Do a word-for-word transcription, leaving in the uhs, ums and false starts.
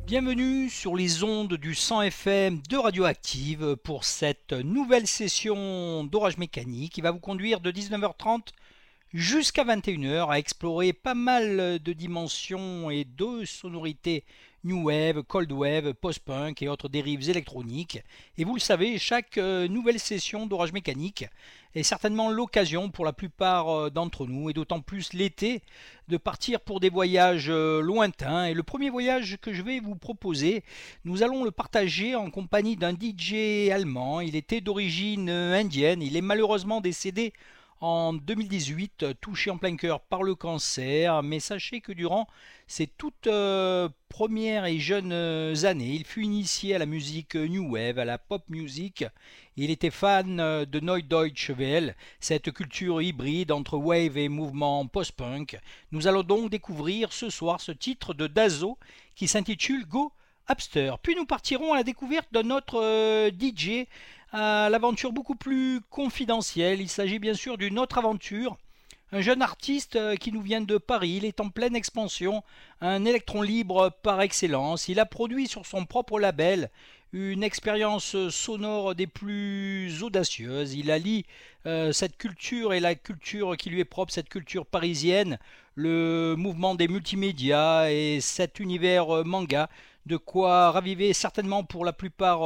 Bienvenue sur les ondes du cent F M de Radioactive pour cette nouvelle session d'orage mécanique qui va vous conduire de dix-neuf heures trente jusqu'à vingt et une heures à explorer pas mal de dimensions et de sonorités new wave, cold wave, post-punk et autres dérives électroniques. Et vous le savez, chaque nouvelle session d'orage mécanique est certainement l'occasion pour la plupart d'entre nous, et d'autant plus l'été, de partir pour des voyages lointains. Et le premier voyage que je vais vous proposer, nous allons le partager en compagnie d'un D J allemand. Il était d'origine indienne, il est malheureusement décédé en deux mille dix-huit, touché en plein cœur par le cancer, mais sachez que durant ses toutes euh, premières et jeunes années, il fut initié à la musique new wave, à la pop music. Il était fan de Neue Deutsche Welle, cette culture hybride entre wave et mouvement post-punk. Nous allons donc découvrir ce soir ce titre de Dazo qui s'intitule Go Hipster. Puis nous partirons à la découverte de notre euh, D J à l'aventure beaucoup plus confidentielle. Il s'agit bien sûr d'une autre aventure. Un jeune artiste qui nous vient de Paris, il est en pleine expansion, un électron libre par excellence. Il a produit sur son propre label une expérience sonore des plus audacieuses. Il allie euh, cette culture et la culture qui lui est propre, cette culture parisienne, le mouvement des multimédias et cet univers manga, de quoi raviver certainement pour la plupart